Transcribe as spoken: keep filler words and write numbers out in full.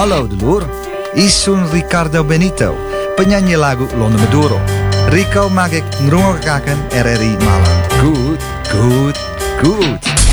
Hallo dulur, isun Ricardo Benito, penyanyi lagu Londo Maduro. Rico mag ik ngrungokkaken R R I Malang. Goed, goed, goed.